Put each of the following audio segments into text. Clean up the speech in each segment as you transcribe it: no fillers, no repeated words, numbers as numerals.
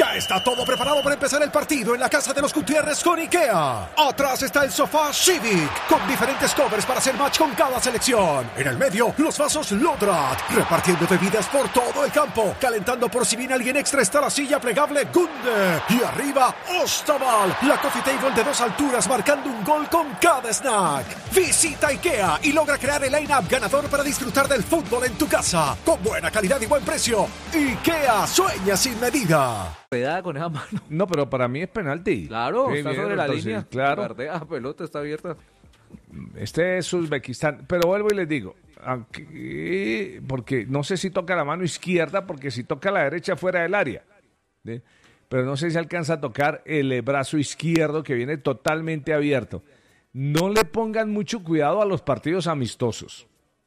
Ya está todo preparado para empezar el partido en la casa de los Gutiérrez con IKEA. Atrás está el sofá Civic, con diferentes covers para hacer match con cada selección. En el medio, los vasos Lodrat, repartiendo bebidas por todo el campo. Calentando por si viene alguien extra está la silla plegable Gunde. Y arriba, Ostaval, la coffee table de 2 alturas marcando un gol con cada snack. Visita IKEA y logra crear el line-up ganador para disfrutar del fútbol en tu casa. Con buena calidad y buen precio. IKEA sueña sin medida. Con esa mano. No, pero para mí es penalti. Claro, sí, está bien, sobre la entonces, línea. Claro. La pelota está abierta. Este es Uzbekistán. Pero vuelvo y les digo, porque no sé si toca la mano izquierda, porque si toca la derecha fuera del área. ¿Sí? Pero no sé si alcanza a tocar el brazo izquierdo que viene totalmente abierto. No le pongan mucho cuidado a los partidos amistosos.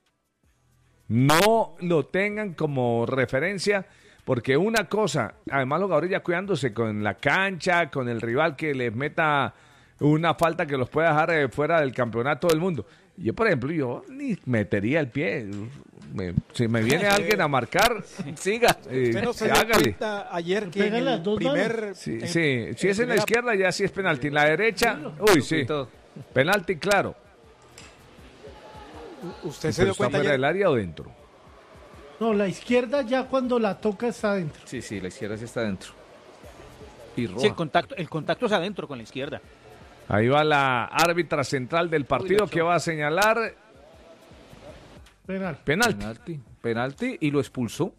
No lo tengan como referencia. Porque una cosa, además los jugadores ya cuidándose con la cancha, con el rival que les meta una falta que los pueda dejar fuera del campeonato del mundo. Yo, por ejemplo, yo ni metería el pie. Si me viene alguien a marcar, siga, no se hágale. Ayer que en el primer... Sí, si es en la izquierda ya sí es penalti. En la derecha, uy, sí, penalti claro. ¿Usted se dio cuenta fuera ayer? del área o dentro? No, la izquierda ya cuando la toca está adentro. Sí, la izquierda sí está adentro. Y roja. Sí, el contacto es adentro con la izquierda. Ahí va la árbitra central del partido que va a señalar penalti y lo expulsó.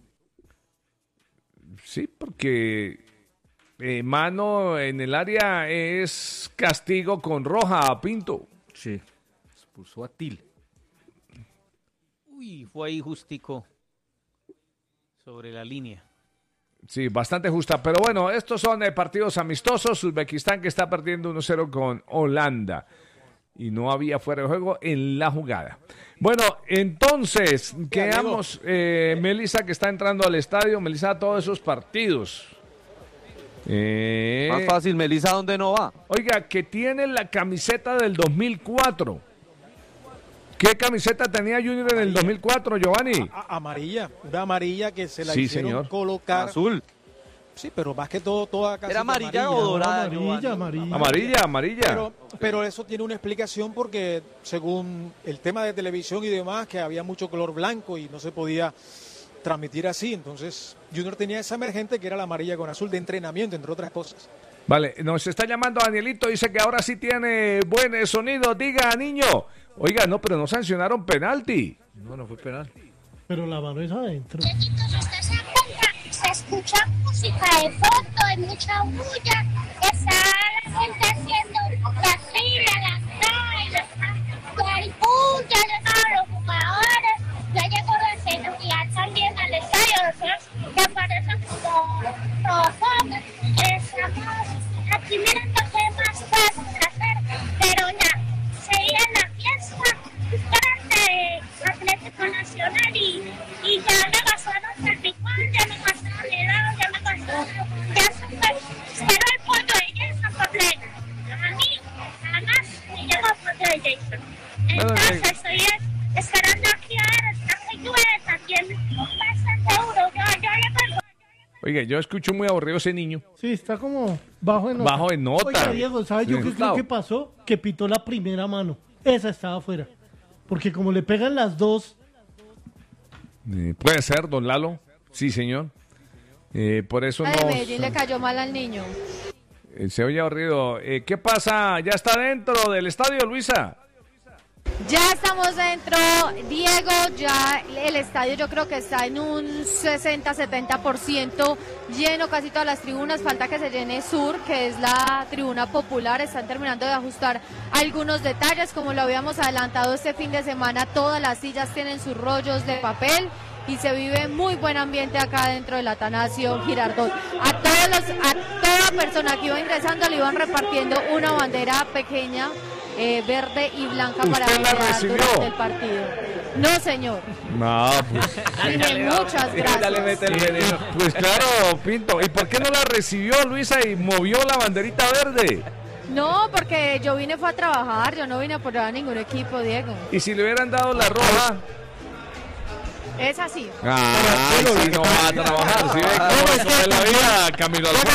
Sí, porque mano en el área es castigo con roja a Pinto. Sí, expulsó a Til. Uy, fue ahí justico sobre la línea. Sí, bastante justa. Pero bueno, estos son partidos amistosos. Uzbekistán que está perdiendo 1-0 con Holanda. Y no había fuera de juego en la jugada. Bueno, entonces, quedamos, Melissa que está entrando al estadio. Melissa, todos esos partidos. Más fácil, Melissa, ¿dónde no va? Oiga, que tiene la camiseta del 2004. ¿Qué camiseta tenía Junior en el 2004, Giovanni? Amarilla, una amarilla que se la sí, hicieron señor. Colocar. Azul. Sí, pero más que todo, toda casi ¿Era amarilla o dorada? Amarilla. Pero eso tiene una explicación porque según el tema de televisión y demás, que había mucho color blanco y no se podía transmitir así. Entonces, Junior tenía esa emergente que era la amarilla con azul de entrenamiento, entre otras cosas. Vale, nos está llamando Danielito, dice que ahora sí tiene buen sonido. Diga, niño. Oiga, no, pero no sancionaron penalti. No fue penal. Pero la mano es adentro. Chiquitos, usted se da cuenta, se escucha música de fondo, hay mucha bulla, está la gente haciendo la fila, la calle, hay bulla, llegaron los jugadores, ya llegó la seguridad también al estadio, nosotros que aparecen como robots, estamos aquí mirando qué más puede hacer, pero ya seguía la fiesta para Atlético Nacional y ya me gastaron el picual, ya me gastaron el helado, ya me gastaron, espero el pollo de Jason completo. A mí, nada más me llegó el pollo de Jason. Entonces estoy esperando aquí a ver, está muy llueve también, bastante duro, yo le pego. Oiga, yo escucho muy aburrido ese niño. Sí, está como bajo en nota. Bajo en nota. Oiga, Diego, ¿sabes yo qué creo que pasó? Que pitó la primera mano. Esa estaba afuera. Porque como le pegan las dos... Puede ser, don Lalo. Sí, señor. Por eso no... Medellín le cayó mal al niño. Se oye aburrido. ¿Qué pasa? ¿Ya está dentro del estadio, Luisa? Ya estamos dentro, Diego, ya el estadio yo creo que está en un 60-70% lleno, casi todas las tribunas, falta que se llene sur, que es la tribuna popular, están terminando de ajustar algunos detalles, como lo habíamos adelantado este fin de semana, todas las sillas tienen sus rollos de papel y se vive muy buen ambiente acá dentro del Atanasio Girardot. A toda persona que iba ingresando le iban repartiendo una bandera pequeña, verde y blanca para bailar durante el partido. No, señor. No, pues. Muchas gracias. Pues claro, Pinto. ¿Y por qué no la recibió, Luisa, y movió la banderita verde? No, porque yo fue a trabajar, yo no vine a apoyar a ningún equipo, Diego. ¿Y si le hubieran dado la roja? Es así. Sí, no va a trabajar. ¿Sí? ¿Cómo es la vida, Camilo Alfonso?